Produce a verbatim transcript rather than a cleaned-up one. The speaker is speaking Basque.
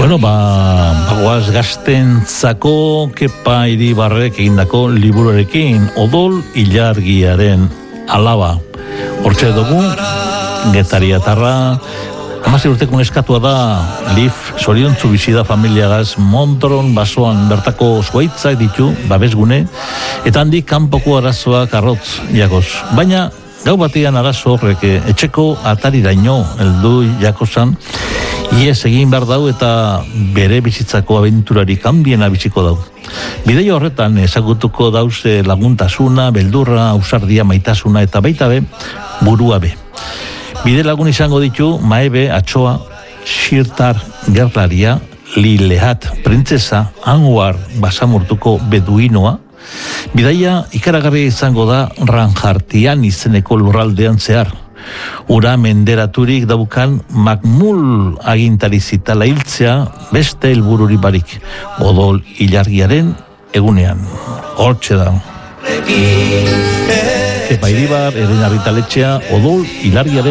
Bueno, ba, bagoaz gaztentzako Kepa Iribarrek egindako liburuarekin, Odol ilargiaren alaba. Hortxe dugu, getariatarra, hamazazpi urteko neskatua da, Lif, zoriontzu bizida familiagaz, Montron, basoan bertako zuaitzak ditu, babesgune, eta handik kanpoko arazoak arrotz jakoz. Baina, gau batean arazo horrek etxeko atariraino heldu jakozan, ies egin behar dau eta bere bizitzako abenturari kanbiena biziko dau. Bidei horretan ezagutuko dauze laguntasuna, beldurra, ausardia, maitasuna eta baita be, burua be. Bide lagun izango ditu, Maebe, Atxoa, Shirtar, Gerlaria, Lilehat, Printzesa, Anwar, Basamortuko Beduinoa. Bidaia ikaragarria izango da Ranjartian izeneko lurraldean zehar. Ura menderaturik daukan Makmul agintari zitala hiltzea beste helbururi barik. Odol ilargiaren egunean. Hortxe da. Kepa Iribar, Eren Argitaletxea, Odol ilargiaren